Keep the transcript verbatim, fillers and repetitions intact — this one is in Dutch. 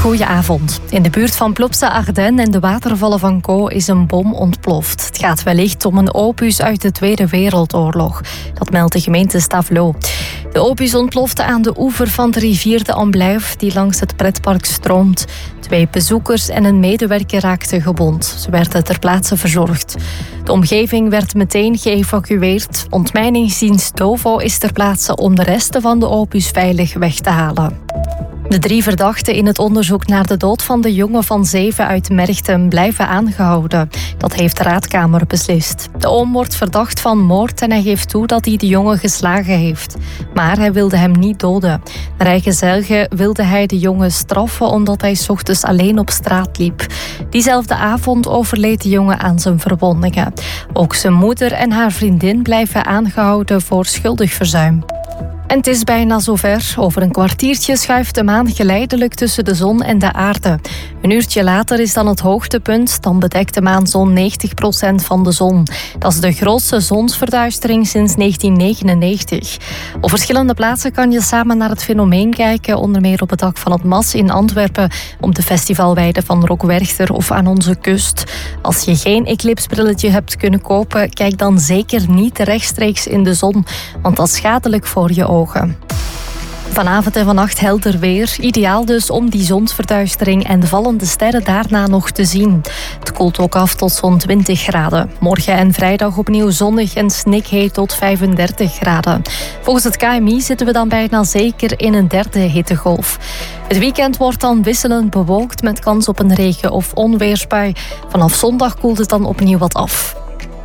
Goedenavond. In de buurt van Plopsa-Ardennes en de watervallen van Caux is een bom ontploft. Het gaat wellicht om een opus uit de Tweede Wereldoorlog. Dat meldt de gemeente Stavelot. De opus ontplofte aan de oever van de rivier de Amblève, die langs het pretpark stroomt. Twee bezoekers en een medewerker raakten gewond. Ze werden ter plaatse verzorgd. De omgeving werd meteen geëvacueerd. Ontmijningsdienst Dovo is ter plaatse om de resten van de opus veilig weg te halen. De drie verdachten in het onderzoek naar de dood van de jongen van zeven uit Merchtem blijven aangehouden. Dat heeft de raadkamer beslist. De oom wordt verdacht van moord en hij geeft toe dat hij de jongen geslagen heeft. Maar hij wilde hem niet doden. Naar eigen zeggen wilde hij de jongen straffen omdat hij 's ochtends alleen op straat liep. Diezelfde avond overleed de jongen aan zijn verwondingen. Ook zijn moeder en haar vriendin blijven aangehouden voor schuldig verzuim. En het is bijna zover. Over een kwartiertje schuift de maan geleidelijk tussen de zon en de aarde. Een uurtje later is dan het hoogtepunt. Dan bedekt de maan zo'n negentig procent van de zon. Dat is de grootste zonsverduistering sinds negentien negenennegentig. Op verschillende plaatsen kan je samen naar het fenomeen kijken. Onder meer op het dak van het Mas in Antwerpen, op de festivalweide van Rockwerchter of aan onze kust. Als je geen eclipsbrilletje hebt kunnen kopen, kijk dan zeker niet rechtstreeks in de zon, want dat is schadelijk voor je ogen. Vanavond en vannacht helder weer. Ideaal dus om die zonsverduistering en de vallende sterren daarna nog te zien. Het koelt ook af tot zo'n twintig graden. Morgen en vrijdag opnieuw zonnig en snikheet tot vijfendertig graden. Volgens het K M I zitten we dan bijna zeker in een derde hittegolf. Het weekend wordt dan wisselend bewolkt met kans op een regen- of onweersbui. Vanaf zondag koelt het dan opnieuw wat af.